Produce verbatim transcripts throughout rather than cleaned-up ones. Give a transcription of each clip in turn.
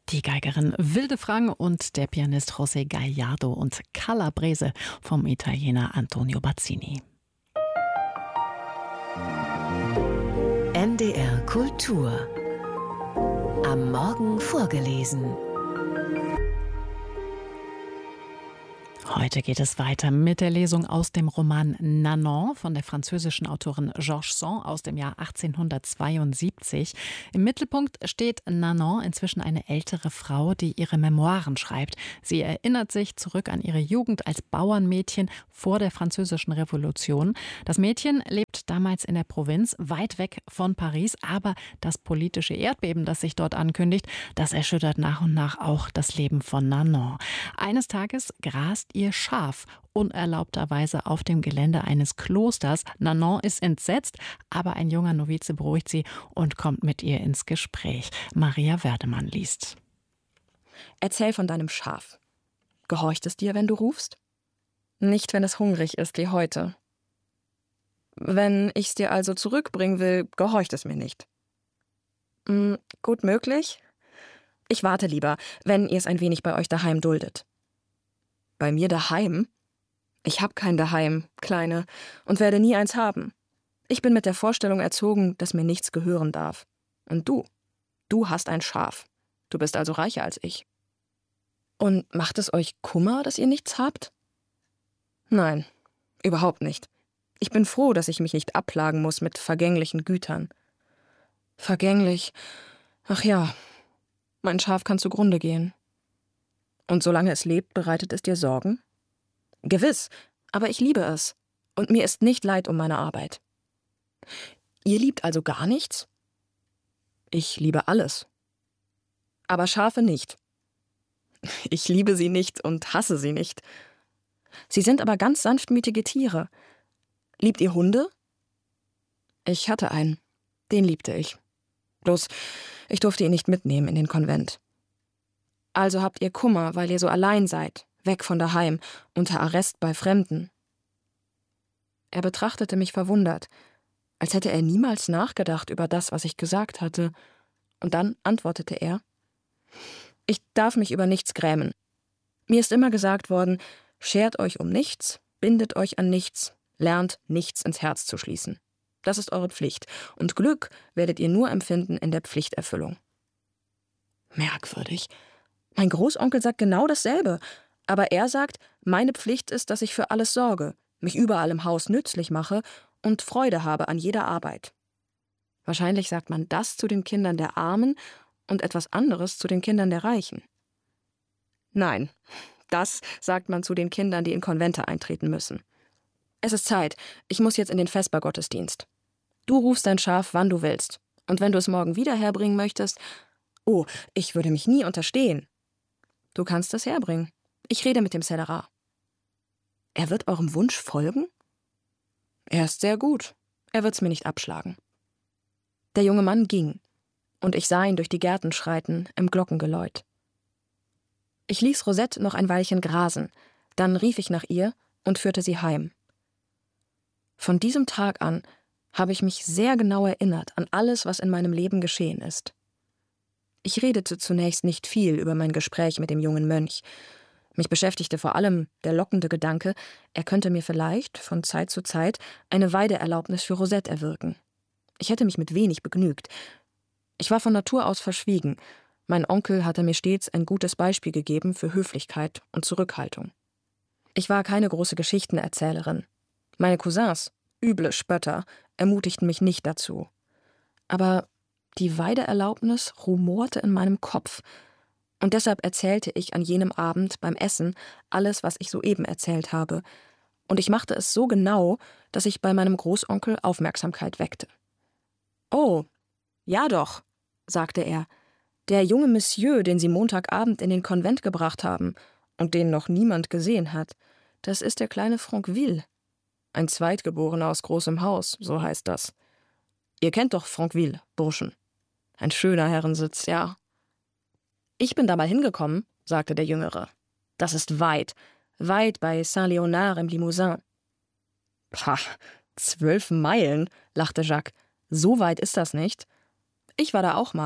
Die Geigerin Wilde Frang und der Pianist José Gallardo und Calabrese vom Italiener Antonio Bazzini. N D R Kultur. Am Morgen vorgelesen. Heute geht es weiter mit der Lesung aus dem Roman Nanon von der französischen Autorin Georges Sand aus dem Jahr achtzehnhundertzweiundsiebzig. Im Mittelpunkt steht Nanon, inzwischen eine ältere Frau, die ihre Memoiren schreibt. Sie erinnert sich zurück an ihre Jugend als Bauernmädchen vor der Französischen Revolution. Das Mädchen lebt damals in der Provinz, weit weg von Paris, aber das politische Erdbeben, das sich dort ankündigt, das erschüttert nach und nach auch das Leben von Nanon. Eines Tages grast ihr Schaf unerlaubterweise auf dem Gelände eines Klosters. Nanon ist entsetzt, aber ein junger Novize beruhigt sie und kommt mit ihr ins Gespräch. Maria Werdemann liest. Erzähl von deinem Schaf. Gehorcht es dir, wenn du rufst? Nicht, wenn es hungrig ist wie heute. Wenn ich's dir also zurückbringen will, gehorcht es mir nicht. Hm, gut möglich. Ich warte lieber, wenn ihr es ein wenig bei euch daheim duldet. Bei mir daheim? Ich hab kein Daheim, Kleine, und werde nie eins haben. Ich bin mit der Vorstellung erzogen, dass mir nichts gehören darf. Und du, du hast ein Schaf. Du bist also reicher als ich. Und macht es euch Kummer, dass ihr nichts habt? Nein, überhaupt nicht. Ich bin froh, dass ich mich nicht abplagen muss mit vergänglichen Gütern. Vergänglich? Ach ja, mein Schaf kann zugrunde gehen. Und solange es lebt, bereitet es dir Sorgen? Gewiss, aber ich liebe es. Und mir ist nicht leid um meine Arbeit. Ihr liebt also gar nichts? Ich liebe alles. Aber Schafe nicht. Ich liebe sie nicht und hasse sie nicht. Sie sind aber ganz sanftmütige Tiere. Liebt ihr Hunde? Ich hatte einen. Den liebte ich. Bloß, ich durfte ihn nicht mitnehmen in den Konvent. Also habt ihr Kummer, weil ihr so allein seid, weg von daheim, unter Arrest bei Fremden. Er betrachtete mich verwundert, als hätte er niemals nachgedacht über das, was ich gesagt hatte. Und dann antwortete er: Ich darf mich über nichts grämen. Mir ist immer gesagt worden, schert euch um nichts, bindet euch an nichts, lernt nichts ins Herz zu schließen. Das ist eure Pflicht. Und Glück werdet ihr nur empfinden in der Pflichterfüllung. Merkwürdig. Mein Großonkel sagt genau dasselbe. Aber er sagt, meine Pflicht ist, dass ich für alles sorge, mich überall im Haus nützlich mache und Freude habe an jeder Arbeit. Wahrscheinlich sagt man das zu den Kindern der Armen und etwas anderes zu den Kindern der Reichen. Nein, das sagt man zu den Kindern, die in Konvente eintreten müssen. Es ist Zeit, ich muss jetzt in den Vespergottesdienst. Du rufst dein Schaf, wann du willst. Und wenn du es morgen wieder herbringen möchtest, oh, ich würde mich nie unterstehen. Du kannst es herbringen. Ich rede mit dem Cellerat. Er wird eurem Wunsch folgen? Er ist sehr gut. Er wird's mir nicht abschlagen. Der junge Mann ging, und ich sah ihn durch die Gärten schreiten, im Glockengeläut. Ich ließ Rosette noch ein Weilchen grasen, dann rief ich nach ihr und führte sie heim. Von diesem Tag an habe ich mich sehr genau erinnert an alles, was in meinem Leben geschehen ist. Ich redete zunächst nicht viel über mein Gespräch mit dem jungen Mönch. Mich beschäftigte vor allem der lockende Gedanke, er könnte mir vielleicht von Zeit zu Zeit eine Weideerlaubnis für Rosette erwirken. Ich hätte mich mit wenig begnügt. Ich war von Natur aus verschwiegen. Mein Onkel hatte mir stets ein gutes Beispiel gegeben für Höflichkeit und Zurückhaltung. Ich war keine große Geschichtenerzählerin. Meine Cousins, üble Spötter, ermutigten mich nicht dazu. Aber die Weideerlaubnis rumorte in meinem Kopf. Und deshalb erzählte ich an jenem Abend beim Essen alles, was ich soeben erzählt habe. Und ich machte es so genau, dass ich bei meinem Großonkel Aufmerksamkeit weckte. »Oh, ja doch«, sagte er, »der junge Monsieur, den Sie Montagabend in den Konvent gebracht haben und den noch niemand gesehen hat, das ist der kleine Franqueville. Ein Zweitgeborener aus großem Haus, so heißt das. Ihr kennt doch Franqueville, Burschen. Ein schöner Herrensitz, ja.« »Ich bin da mal hingekommen«, sagte der Jüngere. »Das ist weit, weit bei Saint-Léonard im Limousin.« »Pah, zwölf Meilen«, lachte Jacques. »So weit ist das nicht. Ich war da auch mal.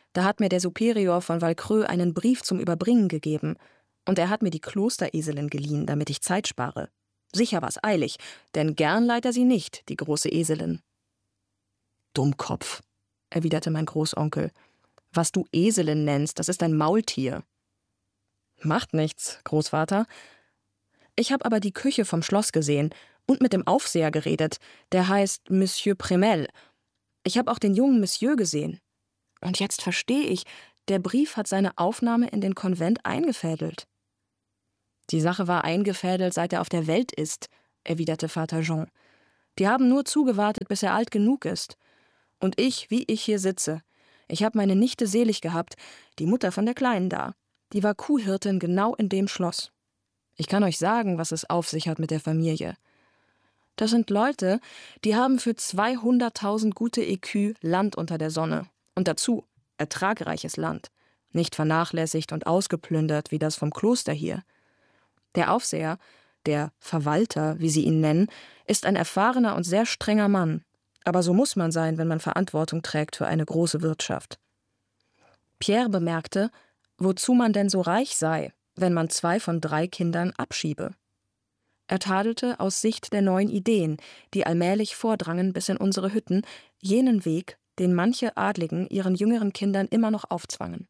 Da hat mir der Superior von Valcreux einen Brief zum Überbringen gegeben. Und er hat mir die Klostereselin geliehen, damit ich Zeit spare. Sicher war's eilig, denn gern leiht er sie nicht, die große Eselin. Dummkopf, erwiderte mein Großonkel. Was du Eselin nennst, das ist ein Maultier. Macht nichts, Großvater. Ich habe aber die Küche vom Schloss gesehen und mit dem Aufseher geredet. Der heißt Monsieur Premel. Ich habe auch den jungen Monsieur gesehen. Und jetzt verstehe ich, der Brief hat seine Aufnahme in den Konvent eingefädelt. Die Sache war eingefädelt, seit er auf der Welt ist, erwiderte Vater Jean. Die haben nur zugewartet, bis er alt genug ist. Und ich, wie ich hier sitze, ich habe meine Nichte selig gehabt, die Mutter von der Kleinen da. Die war Kuhhirtin genau in dem Schloss. Ich kann euch sagen, was es auf sich hat mit der Familie. Das sind Leute, die haben für zweihunderttausend gute Écus Land unter der Sonne. Und dazu ertragreiches Land. Nicht vernachlässigt und ausgeplündert wie das vom Kloster hier. Der Aufseher, der Verwalter, wie sie ihn nennen, ist ein erfahrener und sehr strenger Mann. Aber so muss man sein, wenn man Verantwortung trägt für eine große Wirtschaft. Pierre bemerkte, wozu man denn so reich sei, wenn man zwei von drei Kindern abschiebe. Er tadelte aus Sicht der neuen Ideen, die allmählich vordrangen bis in unsere Hütten, jenen Weg, den manche Adligen ihren jüngeren Kindern immer noch aufzwangen.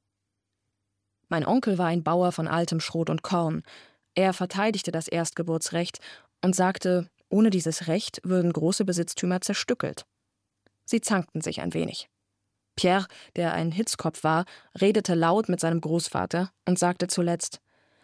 Mein Onkel war ein Bauer von altem Schrot und Korn. Er verteidigte das Erstgeburtsrecht und sagte, ohne dieses Recht würden große Besitztümer zerstückelt. Sie zankten sich ein wenig. Pierre, der ein Hitzkopf war, redete laut mit seinem Großvater und sagte zuletzt: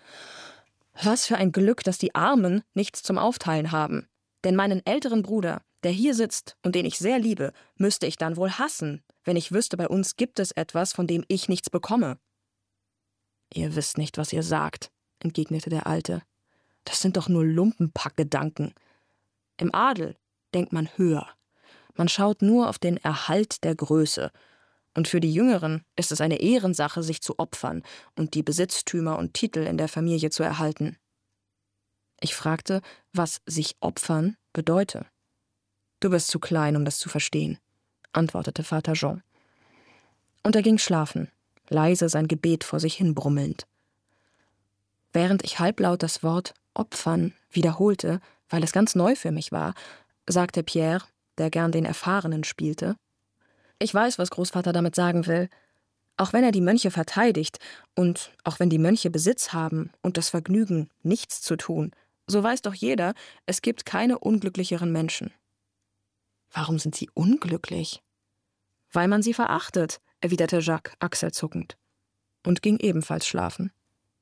»Was für ein Glück, dass die Armen nichts zum Aufteilen haben. Denn meinen älteren Bruder, der hier sitzt und den ich sehr liebe, müsste ich dann wohl hassen, wenn ich wüsste, bei uns gibt es etwas, von dem ich nichts bekomme.« »Ihr wisst nicht, was ihr sagt«, entgegnete der Alte. »Das sind doch nur Lumpenpackgedanken. Im Adel denkt man höher. Man schaut nur auf den Erhalt der Größe. Und für die Jüngeren ist es eine Ehrensache, sich zu opfern und die Besitztümer und Titel in der Familie zu erhalten.« Ich fragte, was sich opfern bedeute. »Du bist zu klein, um das zu verstehen«, antwortete Vater Jean. Und er ging schlafen, leise sein Gebet vor sich hin brummelnd. Während ich halblaut das Wort »opfern« wiederholte, weil es ganz neu für mich war, sagte Pierre, der gern den Erfahrenen spielte: »Ich weiß, was Großvater damit sagen will. Auch wenn er die Mönche verteidigt und auch wenn die Mönche Besitz haben und das Vergnügen, nichts zu tun, so weiß doch jeder, es gibt keine unglücklicheren Menschen.« »Warum sind sie unglücklich?« »Weil man sie verachtet«, erwiderte Jacques achselzuckend und ging ebenfalls schlafen.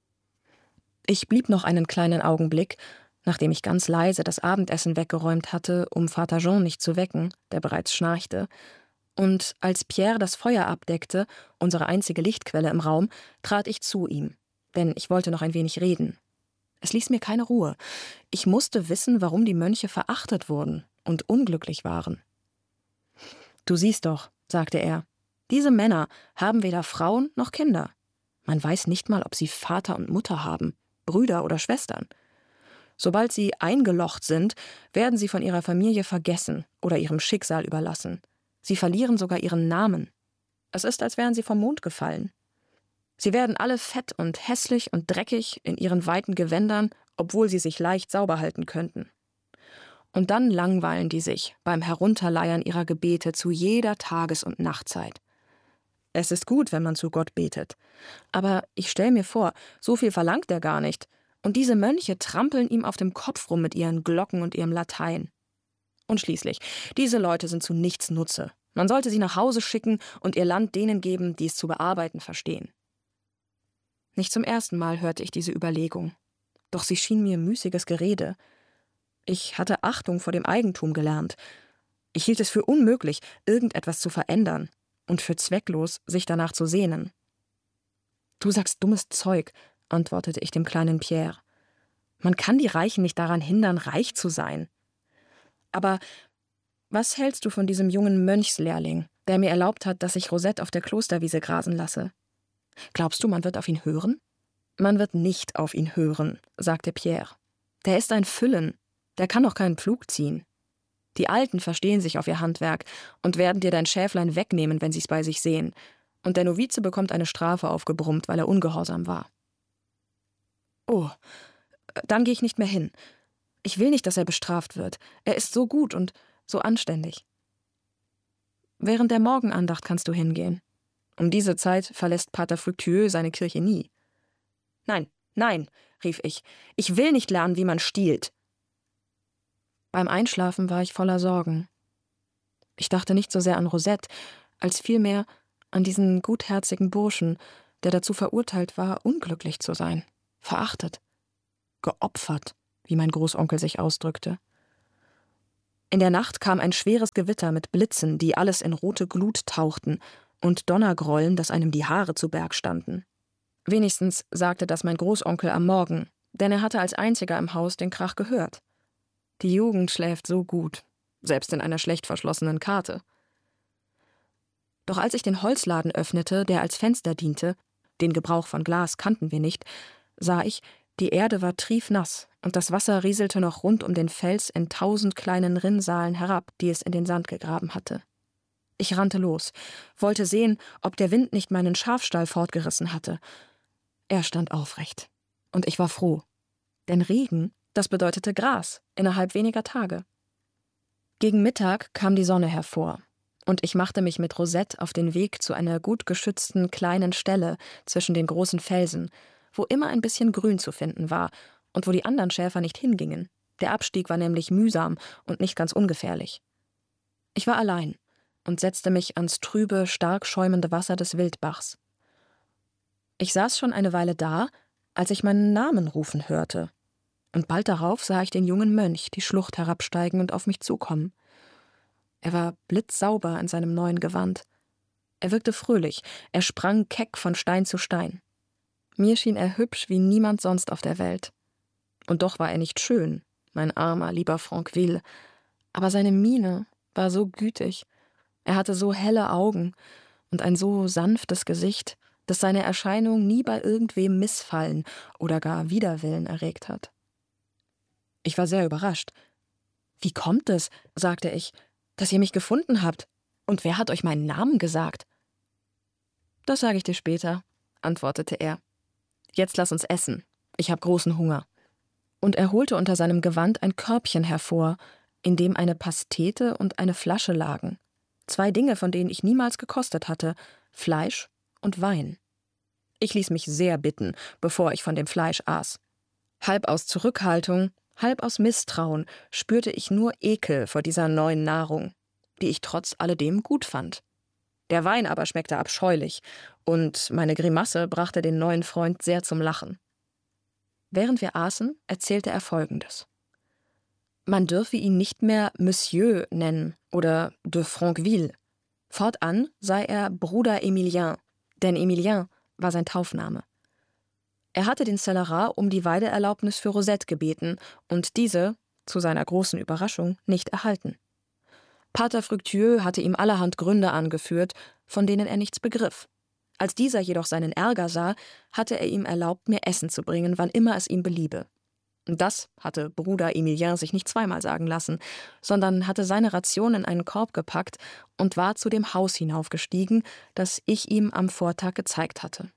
Ich blieb noch einen kleinen Augenblick, nachdem ich ganz leise das Abendessen weggeräumt hatte, um Vater Jean nicht zu wecken, der bereits schnarchte, und als Pierre das Feuer abdeckte, unsere einzige Lichtquelle im Raum, trat ich zu ihm, denn ich wollte noch ein wenig reden. Es ließ mir keine Ruhe. Ich musste wissen, warum die Mönche verachtet wurden und unglücklich waren. »Du siehst doch«, sagte er, »diese Männer haben weder Frauen noch Kinder. Man weiß nicht mal, ob sie Vater und Mutter haben, Brüder oder Schwestern. Sobald sie eingelocht sind, werden sie von ihrer Familie vergessen oder ihrem Schicksal überlassen. Sie verlieren sogar ihren Namen. Es ist, als wären sie vom Mond gefallen. Sie werden alle fett und hässlich und dreckig in ihren weiten Gewändern, obwohl sie sich leicht sauber halten könnten. Und dann langweilen die sich beim Herunterleiern ihrer Gebete zu jeder Tages- und Nachtzeit. Es ist gut, wenn man zu Gott betet. Aber ich stelle mir vor, so viel verlangt er gar nicht. Und diese Mönche trampeln ihm auf dem Kopf rum mit ihren Glocken und ihrem Latein. Und schließlich, diese Leute sind zu nichts Nutze. Man sollte sie nach Hause schicken und ihr Land denen geben, die es zu bearbeiten verstehen.« Nicht zum ersten Mal hörte ich diese Überlegung. Doch sie schien mir müßiges Gerede. Ich hatte Achtung vor dem Eigentum gelernt. Ich hielt es für unmöglich, irgendetwas zu verändern und für zwecklos, sich danach zu sehnen. »Du sagst dummes Zeug«, antwortete ich dem kleinen Pierre. »Man kann die Reichen nicht daran hindern, reich zu sein. Aber was hältst du von diesem jungen Mönchslehrling, der mir erlaubt hat, dass ich Rosette auf der Klosterwiese grasen lasse? Glaubst du, man wird auf ihn hören?« »Man wird nicht auf ihn hören«, sagte Pierre. »Der ist ein Füllen. Der kann doch keinen Pflug ziehen. Die Alten verstehen sich auf ihr Handwerk und werden dir dein Schäflein wegnehmen, wenn sie's bei sich sehen. und der Novize bekommt eine Strafe aufgebrummt, weil er ungehorsam war. Oh, dann gehe ich nicht mehr hin. Ich will nicht, dass er bestraft wird. Er ist so gut und so anständig. Während der Morgenandacht kannst du hingehen. Um diese Zeit verlässt Pater Fructueux seine Kirche nie. Nein, nein, rief ich, ich will nicht lernen, wie man stiehlt. Beim Einschlafen war ich voller Sorgen. Ich dachte nicht so sehr an Rosette, als vielmehr an diesen gutherzigen Burschen, der dazu verurteilt war, unglücklich zu sein, verachtet, geopfert, wie mein Großonkel sich ausdrückte. In der Nacht kam ein schweres Gewitter mit Blitzen, die alles in rote Glut tauchten, und Donnergrollen, dass einem die Haare zu Berg standen. Wenigstens sagte das mein Großonkel am Morgen, denn er hatte als einziger im Haus den Krach gehört. Die Jugend schläft so gut, selbst in einer schlecht verschlossenen Karte. Doch als ich den Holzladen öffnete, der als Fenster diente, den Gebrauch von Glas kannten wir nicht, sah ich, die Erde war triefnass und das Wasser rieselte noch rund um den Fels in tausend kleinen Rinnsalen herab, die es in den Sand gegraben hatte. Ich rannte los, wollte sehen, ob der Wind nicht meinen Schafstall fortgerissen hatte. Er stand aufrecht, und ich war froh, denn Regen, das bedeutete Gras innerhalb weniger Tage. Gegen Mittag kam die Sonne hervor, und ich machte mich mit Rosette auf den Weg zu einer gut geschützten kleinen Stelle zwischen den großen Felsen, wo immer ein bisschen Grün zu finden war und wo die anderen Schäfer nicht hingingen. Der Abstieg war nämlich mühsam und nicht ganz ungefährlich. Ich war allein und setzte mich ans trübe, stark schäumende Wasser des Wildbachs. Ich saß schon eine Weile da, als ich meinen Namen rufen hörte. Und bald darauf sah ich den jungen Mönch die Schlucht herabsteigen und auf mich zukommen. Er war blitzsauber in seinem neuen Gewand. Er wirkte fröhlich, er sprang keck von Stein zu Stein. Mir schien er hübsch wie niemand sonst auf der Welt. Und doch war er nicht schön, mein armer, lieber Franqueville. Aber seine Miene war so gütig. Er hatte so helle Augen und ein so sanftes Gesicht, dass seine Erscheinung nie bei irgendwem Missfallen oder gar Widerwillen erregt hat. Ich war sehr überrascht. »Wie kommt es«, sagte ich, »dass ihr mich gefunden habt? Und wer hat euch meinen Namen gesagt?« »Das sage ich dir später«, antwortete er. »Jetzt lass uns essen. Ich habe großen Hunger.« Und er holte unter seinem Gewand ein Körbchen hervor, in dem eine Pastete und eine Flasche lagen. Zwei Dinge, von denen ich niemals gekostet hatte, Fleisch und Wein. Ich ließ mich sehr bitten, bevor ich von dem Fleisch aß. Halb aus Zurückhaltung, halb aus Misstrauen spürte ich nur Ekel vor dieser neuen Nahrung, die ich trotz alledem gut fand. Der Wein aber schmeckte abscheulich, und meine Grimasse brachte den neuen Freund sehr zum Lachen. Während wir aßen, erzählte er Folgendes. Man dürfe ihn nicht mehr Monsieur nennen oder de Franqueville. Fortan sei er Bruder Emilien, denn Emilien war sein Taufname. Er hatte den Cellarat um die Weideerlaubnis für Rosette gebeten und diese, zu seiner großen Überraschung, nicht erhalten. Pater Fructueux hatte ihm allerhand Gründe angeführt, von denen er nichts begriff. Als dieser jedoch seinen Ärger sah, hatte er ihm erlaubt, mir Essen zu bringen, wann immer es ihm beliebe. Das hatte Bruder Emilien sich nicht zweimal sagen lassen, sondern hatte seine Ration in einen Korb gepackt und war zu dem Haus hinaufgestiegen, das ich ihm am Vortag gezeigt hatte.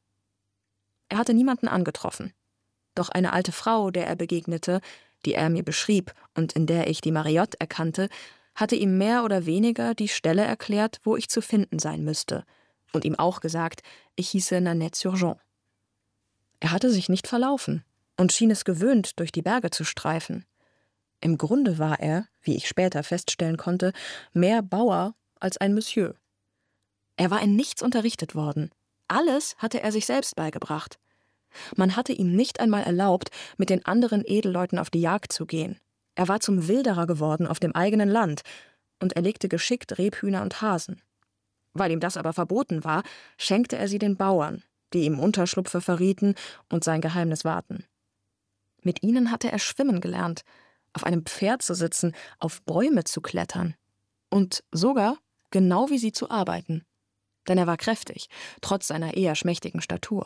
Er hatte niemanden angetroffen. Doch eine alte Frau, der er begegnete, die er mir beschrieb und in der ich die Mariotte erkannte, hatte ihm mehr oder weniger die Stelle erklärt, wo ich zu finden sein müsste, und ihm auch gesagt, ich hieße Nanette-sur-Jonc. Er hatte sich nicht verlaufen und schien es gewöhnt, durch die Berge zu streifen. Im Grunde war er, wie ich später feststellen konnte, mehr Bauer als ein Monsieur. Er war in nichts unterrichtet worden. Alles hatte er sich selbst beigebracht. Man hatte ihm nicht einmal erlaubt, mit den anderen Edelleuten auf die Jagd zu gehen. Er war zum Wilderer geworden auf dem eigenen Land und erlegte geschickt Rebhühner und Hasen. Weil ihm das aber verboten war, schenkte er sie den Bauern, die ihm Unterschlupfe verrieten und sein Geheimnis wahrten. Mit ihnen hatte er schwimmen gelernt, auf einem Pferd zu sitzen, auf Bäume zu klettern und sogar genau wie sie zu arbeiten. Denn er war kräftig, trotz seiner eher schmächtigen Statur.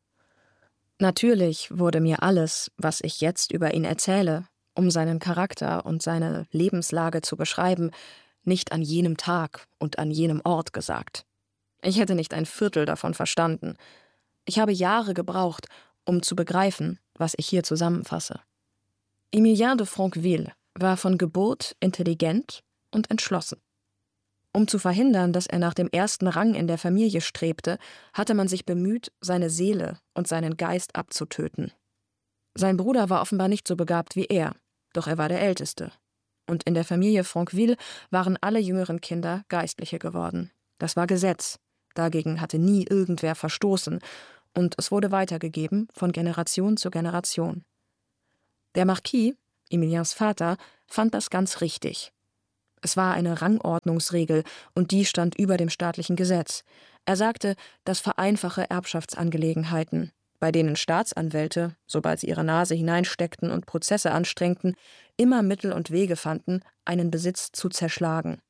Natürlich wurde mir alles, was ich jetzt über ihn erzähle, um seinen Charakter und seine Lebenslage zu beschreiben, nicht an jenem Tag und an jenem Ort gesagt. Ich hätte nicht ein Viertel davon verstanden. Ich habe Jahre gebraucht, um zu begreifen, was ich hier zusammenfasse. Emilien de Franqueville war von Geburt intelligent und entschlossen. Um zu verhindern, dass er nach dem ersten Rang in der Familie strebte, hatte man sich bemüht, seine Seele und seinen Geist abzutöten. Sein Bruder war offenbar nicht so begabt wie er, doch er war der Älteste. Und in der Familie Franqueville waren alle jüngeren Kinder Geistliche geworden. Das war Gesetz. Dagegen hatte nie irgendwer verstoßen, und es wurde weitergegeben von Generation zu Generation. Der Marquis, Emiliens Vater, fand das ganz richtig. Es war eine Rangordnungsregel, und die stand über dem staatlichen Gesetz. Er sagte, das vereinfache Erbschaftsangelegenheiten, bei denen Staatsanwälte, sobald sie ihre Nase hineinsteckten und Prozesse anstrengten, immer Mittel und Wege fanden, einen Besitz zu zerschlagen.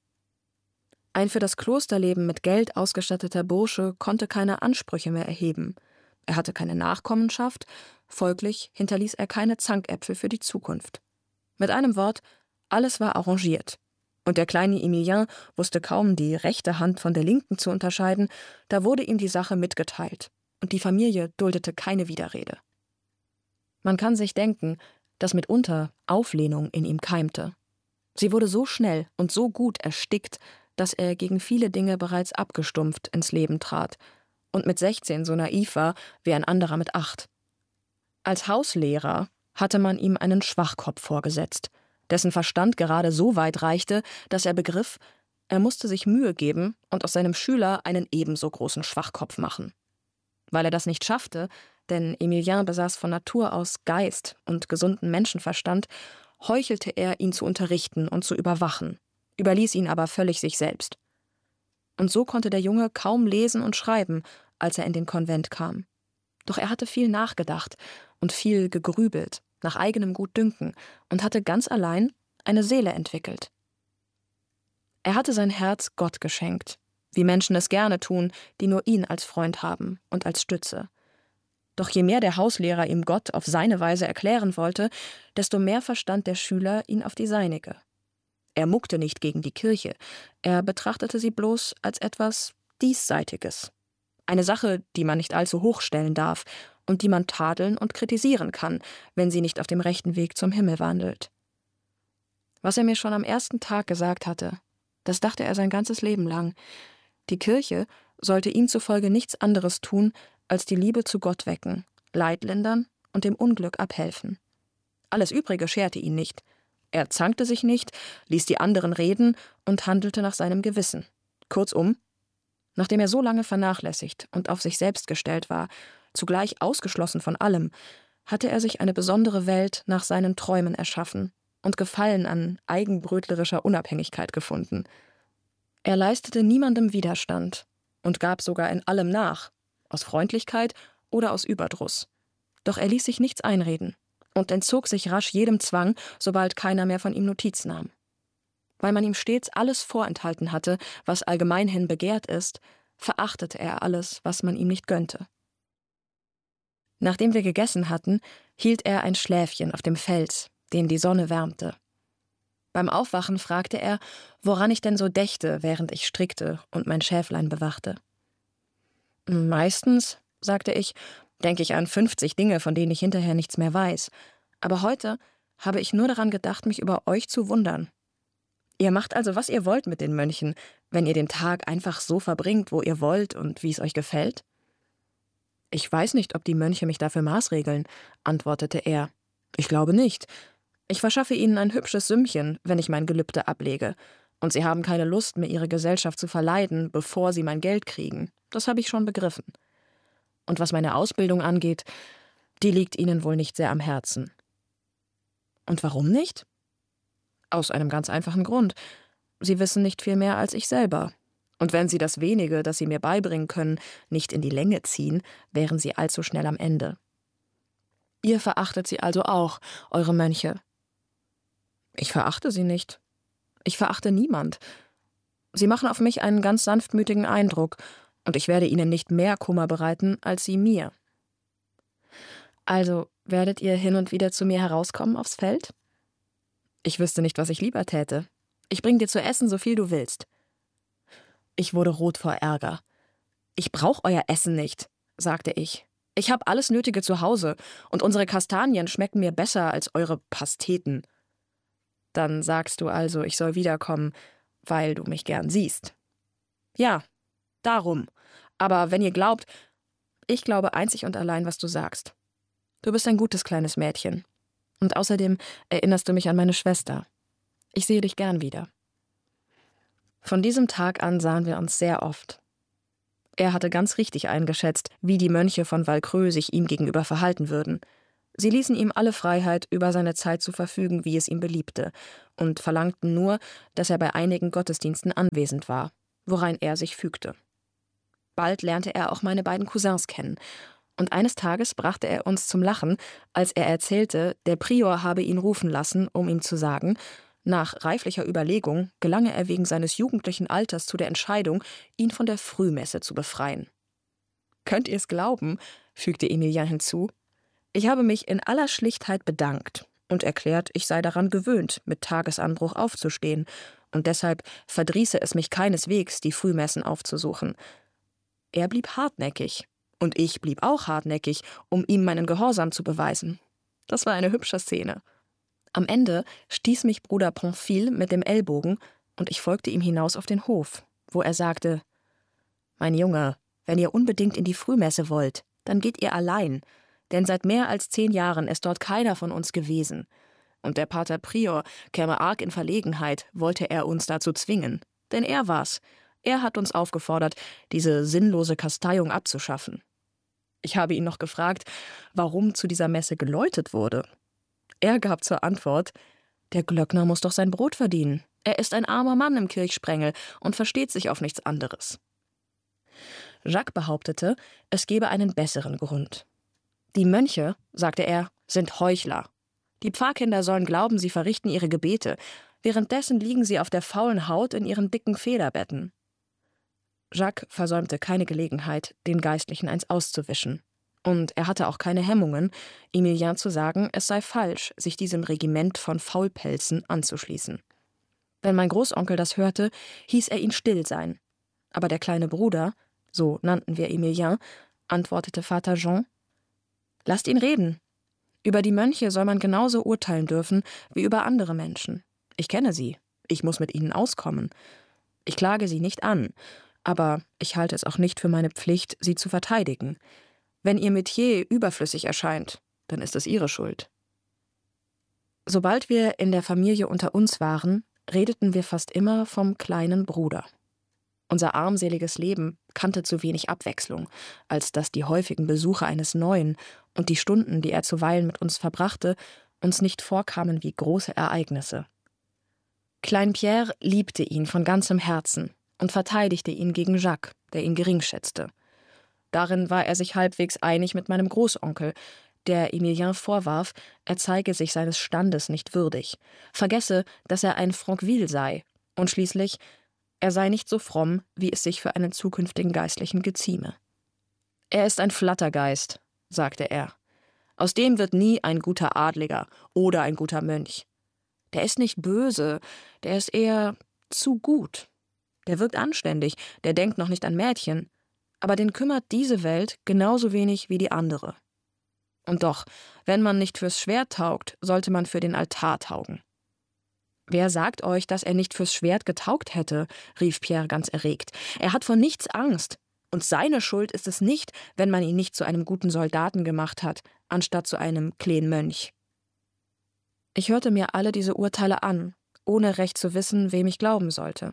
Ein für das Klosterleben mit Geld ausgestatteter Bursche konnte keine Ansprüche mehr erheben. Er hatte keine Nachkommenschaft, folglich hinterließ er keine Zankäpfel für die Zukunft. Mit einem Wort, alles war arrangiert. Und der kleine Emilien wusste kaum, die rechte Hand von der linken zu unterscheiden, da wurde ihm die Sache mitgeteilt, und die Familie duldete keine Widerrede. Man kann sich denken, dass mitunter Auflehnung in ihm keimte. Sie wurde so schnell und so gut erstickt, dass er gegen viele Dinge bereits abgestumpft ins Leben trat und mit sechzehn so naiv war wie ein anderer mit acht. Als Hauslehrer hatte man ihm einen Schwachkopf vorgesetzt, dessen Verstand gerade so weit reichte, dass er begriff, er musste sich Mühe geben und aus seinem Schüler einen ebenso großen Schwachkopf machen. Weil er das nicht schaffte, denn Emilien besaß von Natur aus Geist und gesunden Menschenverstand, heuchelte er, ihn zu unterrichten und zu überwachen, überließ ihn aber völlig sich selbst. Und so konnte der Junge kaum lesen und schreiben, als er in den Konvent kam. Doch er hatte viel nachgedacht und viel gegrübelt, nach eigenem Gutdünken, und hatte ganz allein eine Seele entwickelt. Er hatte sein Herz Gott geschenkt, wie Menschen es gerne tun, die nur ihn als Freund haben und als Stütze. Doch je mehr der Hauslehrer ihm Gott auf seine Weise erklären wollte, desto mehr verstand der Schüler ihn auf die seinige. Er muckte nicht gegen die Kirche, er betrachtete sie bloß als etwas Diesseitiges. Eine Sache, die man nicht allzu hoch stellen darf und die man tadeln und kritisieren kann, wenn sie nicht auf dem rechten Weg zum Himmel wandelt. Was er mir schon am ersten Tag gesagt hatte, das dachte er sein ganzes Leben lang. Die Kirche sollte ihm zufolge nichts anderes tun, als die Liebe zu Gott wecken, Leid lindern und dem Unglück abhelfen. Alles Übrige scherte ihn nicht. Er zankte sich nicht, ließ die anderen reden und handelte nach seinem Gewissen. Kurzum, nachdem er so lange vernachlässigt und auf sich selbst gestellt war, zugleich ausgeschlossen von allem, hatte er sich eine besondere Welt nach seinen Träumen erschaffen und Gefallen an eigenbrötlerischer Unabhängigkeit gefunden. Er leistete niemandem Widerstand und gab sogar in allem nach, aus Freundlichkeit oder aus Überdruss. Doch er ließ sich nichts einreden und entzog sich rasch jedem Zwang, sobald keiner mehr von ihm Notiz nahm. Weil man ihm stets alles vorenthalten hatte, was allgemeinhin begehrt ist, verachtete er alles, was man ihm nicht gönnte. Nachdem wir gegessen hatten, hielt er ein Schläfchen auf dem Fels, den die Sonne wärmte. Beim Aufwachen fragte er, woran ich denn so dächte, während ich strickte und mein Schäflein bewachte. Meistens, sagte ich, denke ich an fünfzig Dinge, von denen ich hinterher nichts mehr weiß. Aber heute habe ich nur daran gedacht, mich über euch zu wundern. Ihr macht also, was ihr wollt mit den Mönchen, wenn ihr den Tag einfach so verbringt, wo ihr wollt und wie es euch gefällt? Ich weiß nicht, ob die Mönche mich dafür maßregeln, antwortete er. Ich glaube nicht. Ich verschaffe ihnen ein hübsches Sümmchen, wenn ich mein Gelübde ablege. Und sie haben keine Lust, mir ihre Gesellschaft zu verleiden, bevor sie mein Geld kriegen. Das habe ich schon begriffen. Und was meine Ausbildung angeht, die liegt ihnen wohl nicht sehr am Herzen. Und warum nicht? Aus einem ganz einfachen Grund. Sie wissen nicht viel mehr als ich selber. Und wenn sie das wenige, das sie mir beibringen können, nicht in die Länge ziehen, wären sie allzu schnell am Ende. Ihr verachtet sie also auch, eure Mönche. Ich verachte sie nicht. Ich verachte niemand. Sie machen auf mich einen ganz sanftmütigen Eindruck, und ich werde ihnen nicht mehr Kummer bereiten, als sie mir. Also werdet ihr hin und wieder zu mir herauskommen aufs Feld? Ich wüsste nicht, was ich lieber täte. Ich bring dir zu essen, so viel du willst. Ich wurde rot vor Ärger. »Ich brauche euer Essen nicht«, sagte ich. »Ich habe alles Nötige zu Hause und unsere Kastanien schmecken mir besser als eure Pasteten.« »Dann sagst du also, ich soll wiederkommen, weil du mich gern siehst.« »Ja, darum. Aber wenn ihr glaubt, ich glaube einzig und allein, was du sagst. Du bist ein gutes kleines Mädchen. Und außerdem erinnerst du mich an meine Schwester. Ich sehe dich gern wieder.« Von diesem Tag an sahen wir uns sehr oft. Er hatte ganz richtig eingeschätzt, wie die Mönche von Valcreux sich ihm gegenüber verhalten würden. Sie ließen ihm alle Freiheit, über seine Zeit zu verfügen, wie es ihm beliebte, und verlangten nur, dass er bei einigen Gottesdiensten anwesend war, worein er sich fügte. Bald lernte er auch meine beiden Cousins kennen, und eines Tages brachte er uns zum Lachen, als er erzählte, der Prior habe ihn rufen lassen, um ihm zu sagen, nach reiflicher Überlegung gelange er wegen seines jugendlichen Alters zu der Entscheidung, ihn von der Frühmesse zu befreien. »Könnt ihr es glauben«, fügte Emilien hinzu, »ich habe mich in aller Schlichtheit bedankt und erklärt, ich sei daran gewöhnt, mit Tagesanbruch aufzustehen, und deshalb verdrieße es mich keineswegs, die Frühmessen aufzusuchen. Er blieb hartnäckig, und ich blieb auch hartnäckig, um ihm meinen Gehorsam zu beweisen. Das war eine hübsche Szene. Am Ende stieß mich Bruder Pamphile mit dem Ellbogen, und ich folgte ihm hinaus auf den Hof, wo er sagte, »Mein Junge, wenn ihr unbedingt in die Frühmesse wollt, dann geht ihr allein, denn seit mehr als zehn Jahren ist dort keiner von uns gewesen. Und der Pater Prior käme arg in Verlegenheit, wollte er uns dazu zwingen. Denn er war's. Er hat uns aufgefordert, diese sinnlose Kasteiung abzuschaffen.« Ich habe ihn noch gefragt, warum zu dieser Messe geläutet wurde. Er gab zur Antwort, »Der Glöckner muss doch sein Brot verdienen. Er ist ein armer Mann im Kirchsprengel und versteht sich auf nichts anderes.« Jacques behauptete, es gebe einen besseren Grund. »Die Mönche«, sagte er, »sind Heuchler. Die Pfarrkinder sollen glauben, sie verrichten ihre Gebete. Währenddessen liegen sie auf der faulen Haut in ihren dicken Federbetten.« Jacques versäumte keine Gelegenheit, den Geistlichen eins auszuwischen. Und er hatte auch keine Hemmungen, Emilien zu sagen, es sei falsch, sich diesem Regiment von Faulpelzen anzuschließen. Wenn mein Großonkel das hörte, hieß er ihn still sein. Aber der kleine Bruder, so nannten wir Emilien, antwortete Vater Jean, »Lasst ihn reden. Über die Mönche soll man genauso urteilen dürfen wie über andere Menschen. Ich kenne sie, ich muss mit ihnen auskommen. Ich klage sie nicht an, aber ich halte es auch nicht für meine Pflicht, sie zu verteidigen. Wenn ihr Metier überflüssig erscheint, dann ist es ihre Schuld.« Sobald wir in der Familie unter uns waren, redeten wir fast immer vom kleinen Bruder. Unser armseliges Leben kannte zu wenig Abwechslung, als dass die häufigen Besuche eines Neuen und die Stunden, die er zuweilen mit uns verbrachte, uns nicht vorkamen wie große Ereignisse. Klein Pierre liebte ihn von ganzem Herzen und verteidigte ihn gegen Jacques, der ihn geringschätzte. Darin war er sich halbwegs einig mit meinem Großonkel, der Emilien vorwarf, er zeige sich seines Standes nicht würdig, vergesse, dass er ein Franqueville sei und schließlich, er sei nicht so fromm, wie es sich für einen zukünftigen Geistlichen gezieme. »Er ist ein Flattergeist«, sagte er. »Aus dem wird nie ein guter Adliger oder ein guter Mönch. Der ist nicht böse, der ist eher zu gut. Der wirkt anständig, der denkt noch nicht an Mädchen, aber den kümmert diese Welt genauso wenig wie die andere. Und doch, wenn man nicht fürs Schwert taugt, sollte man für den Altar taugen.« »Wer sagt euch, dass er nicht fürs Schwert getaugt hätte?« rief Pierre ganz erregt. »Er hat vor nichts Angst. Und seine Schuld ist es nicht, wenn man ihn nicht zu einem guten Soldaten gemacht hat, anstatt zu einem kleinen Mönch.« Ich hörte mir alle diese Urteile an, ohne recht zu wissen, wem ich glauben sollte.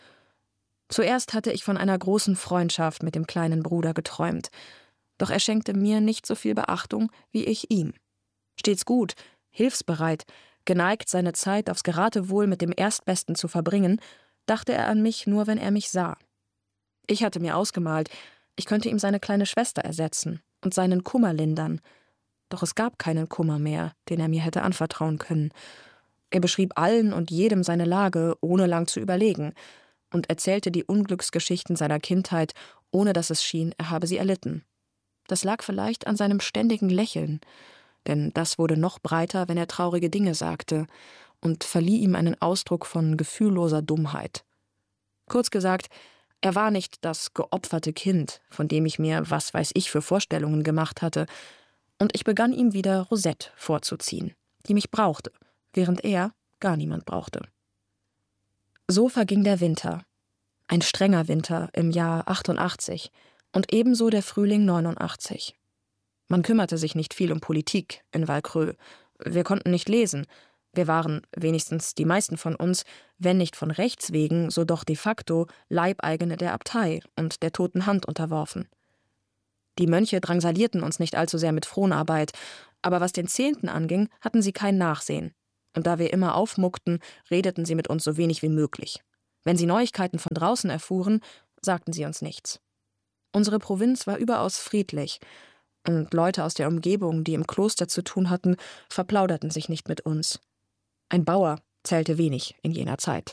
Zuerst hatte ich von einer großen Freundschaft mit dem kleinen Bruder geträumt, doch er schenkte mir nicht so viel Beachtung wie ich ihm. Stets gut, hilfsbereit, geneigt, seine Zeit aufs Geratewohl mit dem Erstbesten zu verbringen, dachte er an mich nur, wenn er mich sah. Ich hatte mir ausgemalt, ich könnte ihm seine kleine Schwester ersetzen und seinen Kummer lindern, doch es gab keinen Kummer mehr, den er mir hätte anvertrauen können. Er beschrieb allen und jedem seine Lage, ohne lang zu überlegen, und erzählte die Unglücksgeschichten seiner Kindheit, ohne dass es schien, er habe sie erlitten. Das lag vielleicht an seinem ständigen Lächeln, denn das wurde noch breiter, wenn er traurige Dinge sagte, und verlieh ihm einen Ausdruck von gefühlloser Dummheit. Kurz gesagt, Er war nicht das geopferte Kind, von dem ich mir was weiß ich für Vorstellungen gemacht hatte, und ich begann ihm wieder Rosette vorzuziehen, die mich brauchte, während er gar niemand brauchte. So verging der Winter, ein strenger Winter im Jahr achtundachtzig und ebenso der Frühling neunundachtzig. Man kümmerte sich nicht viel um Politik in Valcreux. Wir konnten nicht lesen. Wir waren, wenigstens die meisten von uns, wenn nicht von Rechts wegen, so doch de facto Leibeigene der Abtei und der Toten Hand unterworfen. Die Mönche drangsalierten uns nicht allzu sehr mit Fronarbeit, aber was den Zehnten anging, hatten sie kein Nachsehen. Und da wir immer aufmuckten, redeten sie mit uns so wenig wie möglich. Wenn sie Neuigkeiten von draußen erfuhren, sagten sie uns nichts. Unsere Provinz war überaus friedlich, und Leute aus der Umgebung, die im Kloster zu tun hatten, verplauderten sich nicht mit uns. Ein Bauer zählte wenig in jener Zeit.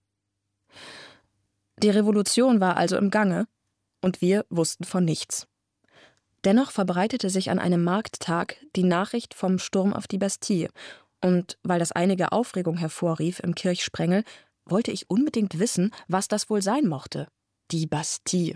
Die Revolution war also im Gange, und wir wussten von nichts. Dennoch verbreitete sich an einem Markttag die Nachricht vom Sturm auf die Bastille, und weil das einige Aufregung hervorrief im Kirchsprengel, wollte ich unbedingt wissen, was das wohl sein mochte. Die Bastille.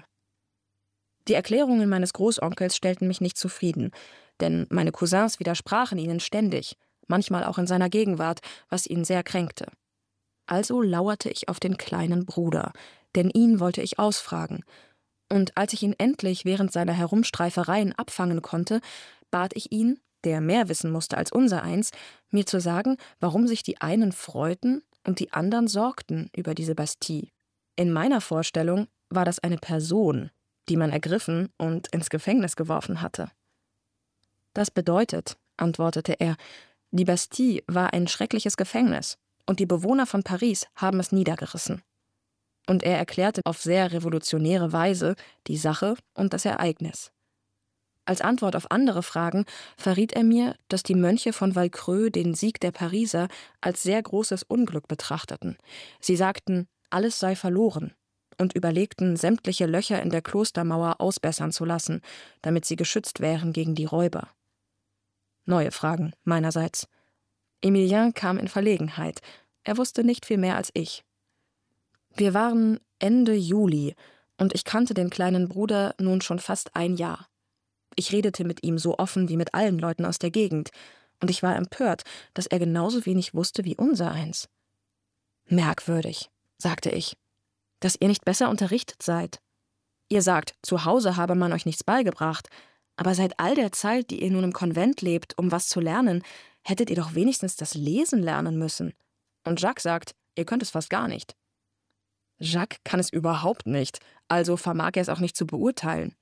Die Erklärungen meines Großonkels stellten mich nicht zufrieden, denn meine Cousins widersprachen ihnen ständig, manchmal auch in seiner Gegenwart, was ihn sehr kränkte. Also lauerte ich auf den kleinen Bruder, denn ihn wollte ich ausfragen. Und als ich ihn endlich während seiner Herumstreifereien abfangen konnte, bat ich ihn, der mehr wissen musste als unsereins, mir zu sagen, warum sich die einen freuten und die anderen sorgten über diese Bastille. In meiner Vorstellung war das eine Person, die man ergriffen und ins Gefängnis geworfen hatte. Das bedeutet, antwortete er, die Bastille war ein schreckliches Gefängnis und die Bewohner von Paris haben es niedergerissen. Und er erklärte auf sehr revolutionäre Weise die Sache und das Ereignis. Als Antwort auf andere Fragen verriet er mir, dass die Mönche von Valcreux den Sieg der Pariser als sehr großes Unglück betrachteten. Sie sagten, alles sei verloren und überlegten, sämtliche Löcher in der Klostermauer ausbessern zu lassen, damit sie geschützt wären gegen die Räuber. Neue Fragen meinerseits. Emilien kam in Verlegenheit. Er wusste nicht viel mehr als ich. Wir waren Ende Juli und ich kannte den kleinen Bruder nun schon fast ein Jahr. Ich redete mit ihm so offen wie mit allen Leuten aus der Gegend, und ich war empört, dass er genauso wenig wusste wie unsereins. Merkwürdig, sagte ich, dass ihr nicht besser unterrichtet seid. Ihr sagt, zu Hause habe man euch nichts beigebracht, aber seit all der Zeit, die ihr nun im Konvent lebt, um was zu lernen, hättet ihr doch wenigstens das Lesen lernen müssen. Und Jacques sagt, ihr könnt es fast gar nicht. Jacques kann es überhaupt nicht, also vermag er es auch nicht zu beurteilen.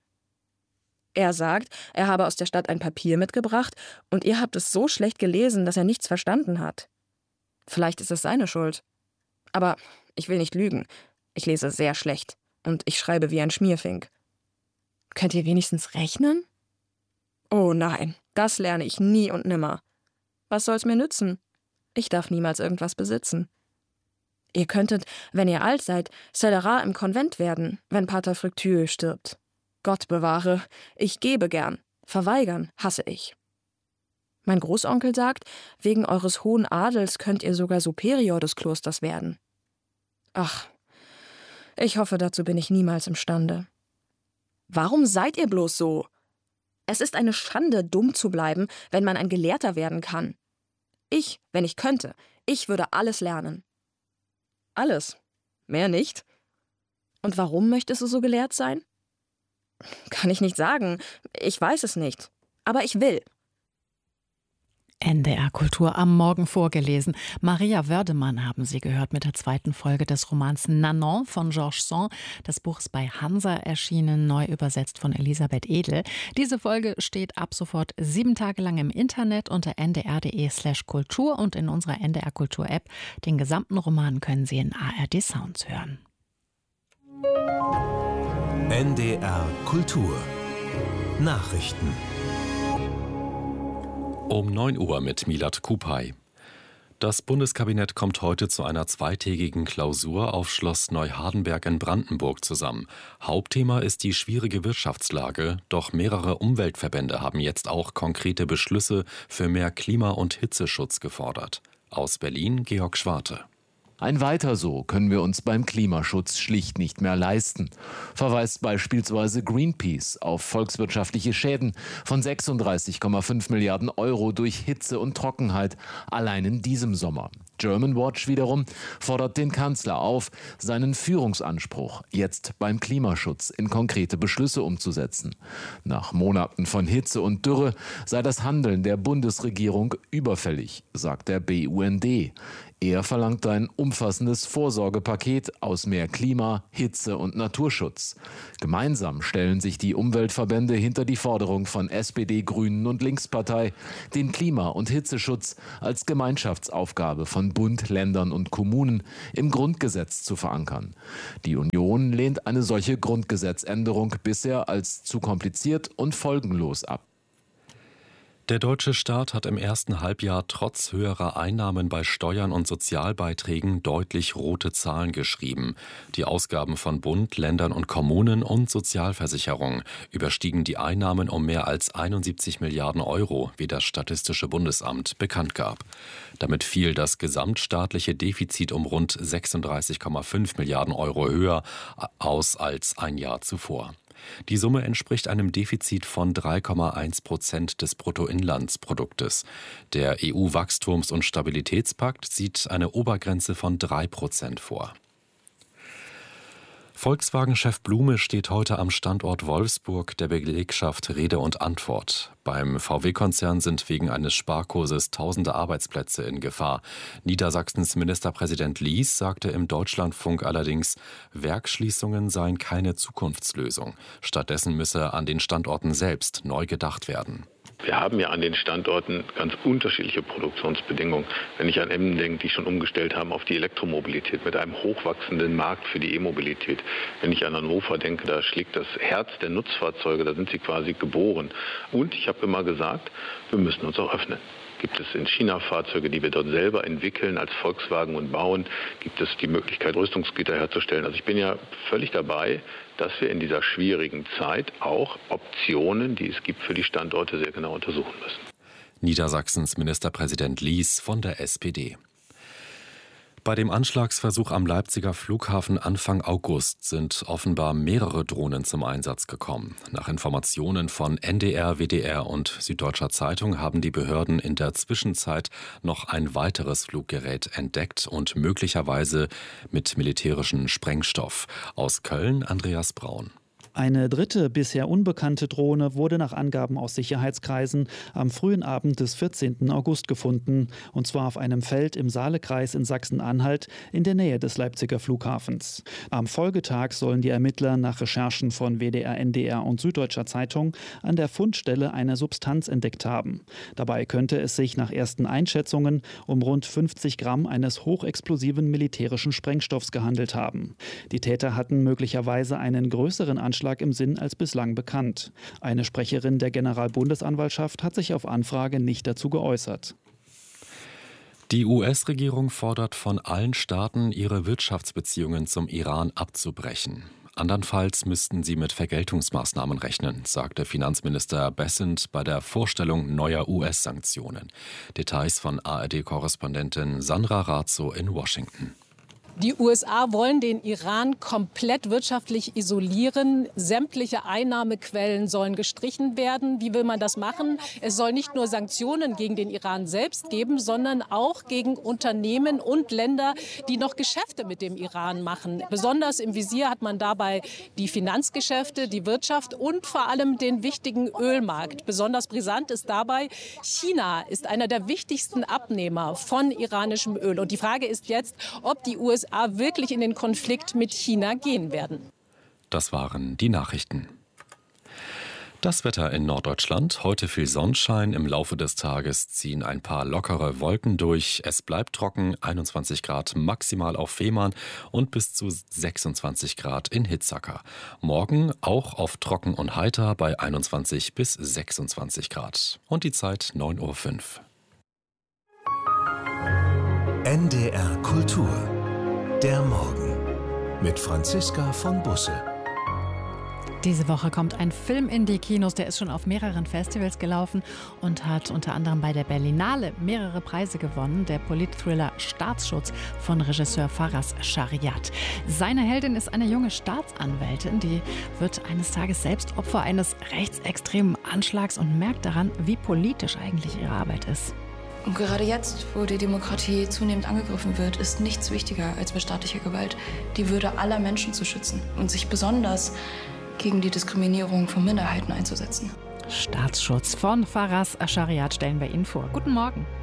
Er sagt, er habe aus der Stadt ein Papier mitgebracht und ihr habt es so schlecht gelesen, dass er nichts verstanden hat. Vielleicht ist es seine Schuld. Aber ich will nicht lügen. Ich lese sehr schlecht und ich schreibe wie ein Schmierfink. Könnt ihr wenigstens rechnen? Oh nein, das lerne ich nie und nimmer. Was soll's mir nützen? Ich darf niemals irgendwas besitzen. Ihr könntet, wenn ihr alt seid, Scélérat im Konvent werden, wenn Pater Fructueux stirbt. Gott bewahre, ich gebe gern, verweigern hasse ich. Mein Großonkel sagt, wegen eures hohen Adels könnt ihr sogar Superior des Klosters werden. Ach, ich hoffe, dazu bin ich niemals imstande. Warum seid ihr bloß so? Es ist eine Schande, dumm zu bleiben, wenn man ein Gelehrter werden kann. Ich, wenn ich könnte, ich würde alles lernen. Alles? Mehr nicht? Und warum möchtest du so gelehrt sein? Kann ich nicht sagen. Ich weiß es nicht. Aber ich will. N D R Kultur am Morgen vorgelesen. Maria Wördemann haben Sie gehört mit der zweiten Folge des Romans Nanon von Georges Sand. Das Buch ist bei Hansa erschienen, neu übersetzt von Elisabeth Edel. Diese Folge steht ab sofort sieben Tage lang im Internet unter n d r punkt d e slash kultur und in unserer N D R Kultur App. Den gesamten Roman können Sie in A R D Sounds hören. N D R Kultur Nachrichten Um neun Uhr mit Milad Kupay. Das Bundeskabinett kommt heute zu einer zweitägigen Klausur auf Schloss Neuhardenberg in Brandenburg zusammen. Hauptthema ist die schwierige Wirtschaftslage, doch mehrere Umweltverbände haben jetzt auch konkrete Beschlüsse für mehr Klima- und Hitzeschutz gefordert. Aus Berlin Georg Schwarte. Ein Weiter so können wir uns beim Klimaschutz schlicht nicht mehr leisten, verweist beispielsweise Greenpeace auf volkswirtschaftliche Schäden von sechsunddreißig Komma fünf Milliarden Euro durch Hitze und Trockenheit allein in diesem Sommer. Germanwatch wiederum fordert den Kanzler auf, seinen Führungsanspruch jetzt beim Klimaschutz in konkrete Beschlüsse umzusetzen. Nach Monaten von Hitze und Dürre sei das Handeln der Bundesregierung überfällig, sagt der B U N D. Er verlangt ein umfassendes Vorsorgepaket aus mehr Klima, Hitze und Naturschutz. Gemeinsam stellen sich die Umweltverbände hinter die Forderung von S P D, Grünen und Linkspartei, den Klima- und Hitzeschutz als Gemeinschaftsaufgabe von Bund, Ländern und Kommunen im Grundgesetz zu verankern. Die Union lehnt eine solche Grundgesetzänderung bisher als zu kompliziert und folgenlos ab. Der deutsche Staat hat im ersten Halbjahr trotz höherer Einnahmen bei Steuern und Sozialbeiträgen deutlich rote Zahlen geschrieben. Die Ausgaben von Bund, Ländern und Kommunen und Sozialversicherung überstiegen die Einnahmen um mehr als einundsiebzig Milliarden Euro, wie das Statistische Bundesamt bekannt gab. Damit fiel das gesamtstaatliche Defizit um rund sechsunddreißig Komma fünf Milliarden Euro höher aus als ein Jahr zuvor. Die Summe entspricht einem Defizit von drei Komma eins Prozent des Bruttoinlandsproduktes. Der E U-Wachstums- und Stabilitätspakt sieht eine Obergrenze von drei Prozent vor. Volkswagen-Chef Blume steht heute am Standort Wolfsburg der Belegschaft Rede und Antwort. Beim V W-Konzern sind wegen eines Sparkurses tausende Arbeitsplätze in Gefahr. Niedersachsens Ministerpräsident Lies sagte im Deutschlandfunk allerdings, Werksschließungen seien keine Zukunftslösung. Stattdessen müsse an den Standorten selbst neu gedacht werden. Wir haben ja an den Standorten ganz unterschiedliche Produktionsbedingungen. Wenn ich an Emden denke, die schon umgestellt haben auf die Elektromobilität mit einem hochwachsenden Markt für die E-Mobilität. Wenn ich an Hannover denke, da schlägt das Herz der Nutzfahrzeuge, da sind sie quasi geboren. Und ich habe immer gesagt, wir müssen uns auch öffnen. Gibt es in China Fahrzeuge, die wir dort selber entwickeln als Volkswagen und bauen? Gibt es die Möglichkeit, Rüstungsgüter herzustellen? Also ich bin ja völlig dabei, dass wir in dieser schwierigen Zeit auch Optionen, die es gibt für die Standorte, sehr genau untersuchen müssen. Niedersachsens Ministerpräsident Lies von der S P D. Bei dem Anschlagsversuch am Leipziger Flughafen Anfang August sind offenbar mehrere Drohnen zum Einsatz gekommen. Nach Informationen von N D R, W D R und Süddeutscher Zeitung haben die Behörden in der Zwischenzeit noch ein weiteres Fluggerät entdeckt und möglicherweise mit militärischem Sprengstoff. Aus Köln Andreas Braun. Eine dritte, bisher unbekannte Drohne wurde nach Angaben aus Sicherheitskreisen am frühen Abend des vierzehnten August gefunden, und zwar auf einem Feld im Saalekreis in Sachsen-Anhalt in der Nähe des Leipziger Flughafens. Am Folgetag sollen die Ermittler nach Recherchen von W D R, N D R und Süddeutscher Zeitung an der Fundstelle eine Substanz entdeckt haben. Dabei könnte es sich nach ersten Einschätzungen um rund fünfzig Gramm eines hochexplosiven militärischen Sprengstoffs gehandelt haben. Die Täter hatten möglicherweise einen größeren Anschlag im Sinn als bislang bekannt. Eine Sprecherin der Generalbundesanwaltschaft hat sich auf Anfrage nicht dazu geäußert. Die U S-Regierung fordert von allen Staaten, ihre Wirtschaftsbeziehungen zum Iran abzubrechen. Andernfalls müssten sie mit Vergeltungsmaßnahmen rechnen, sagte Finanzminister Bessent bei der Vorstellung neuer U S-Sanktionen. Details von A R D-Korrespondentin Sandra Razzo in Washington. Die U S A wollen den Iran komplett wirtschaftlich isolieren. Sämtliche Einnahmequellen sollen gestrichen werden. Wie will man das machen? Es soll nicht nur Sanktionen gegen den Iran selbst geben, sondern auch gegen Unternehmen und Länder, die noch Geschäfte mit dem Iran machen. Besonders im Visier hat man dabei die Finanzgeschäfte, die Wirtschaft und vor allem den wichtigen Ölmarkt. Besonders brisant ist dabei, China ist einer der wichtigsten Abnehmer von iranischem Öl. Und die Frage ist jetzt, ob die U S A wirklich in den Konflikt mit China gehen werden. Das waren die Nachrichten. Das Wetter in Norddeutschland. Heute viel Sonnenschein. Im Laufe des Tages ziehen ein paar lockere Wolken durch. Es bleibt trocken, einundzwanzig Grad maximal auf Fehmarn und bis zu sechsundzwanzig Grad in Hitzacker. Morgen auch auf trocken und heiter bei einundzwanzig bis sechsundzwanzig Grad. Und die Zeit neun Uhr fünf. N D R Kultur. Der Morgen mit Franziska von Busse. Diese Woche kommt ein Film in die Kinos, der ist schon auf mehreren Festivals gelaufen und hat unter anderem bei der Berlinale mehrere Preise gewonnen. Der Politthriller Staatsschutz von Regisseur Faraz Shariat. Seine Heldin ist eine junge Staatsanwältin, die wird eines Tages selbst Opfer eines rechtsextremen Anschlags und merkt daran, wie politisch eigentlich ihre Arbeit ist. Und gerade jetzt, wo die Demokratie zunehmend angegriffen wird, ist nichts wichtiger als mit staatlicher Gewalt, die Würde aller Menschen zu schützen und sich besonders gegen die Diskriminierung von Minderheiten einzusetzen. Staatsschutz von Faraz Shariat stellen wir Ihnen vor. Guten Morgen.